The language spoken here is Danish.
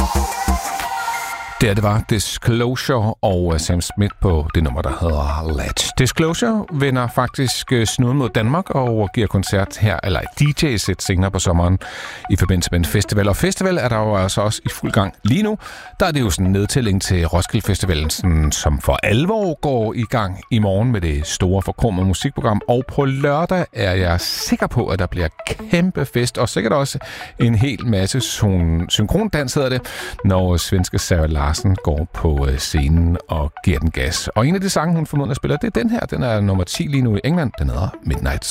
Det var Disclosure og Sam Smith på det nummer, der hedder Latch. Disclosure vender faktisk snuden mod Danmark og giver koncert her, eller et DJ-sæt senere på sommeren i forbindelse med en festival. Og festival er der jo altså også i fuld gang lige nu. Der er det jo sådan en nedtælling til Roskilde Festivalen, som for alvor går i gang i morgen med det store forkromede musikprogram. Og på lørdag er jeg sikker på, at der bliver kæmpe fest, og sikkert også en hel masse synkrondans, hedder det, når svenske Sarah Larsen går på scenen og giver den gas. Og en af de sange, hun formodentlig spiller, det er den her. Den er nummer 10 lige nu i England. Den hedder Midnight.